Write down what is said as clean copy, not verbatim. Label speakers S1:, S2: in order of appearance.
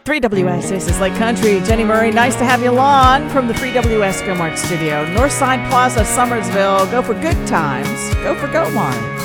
S1: 3WS, this is Lake Country. Jenny Murray, nice to have you along from the 3WS Go Mart studio. Northside Plaza, Summersville. Go for good times. Go for Go Mart.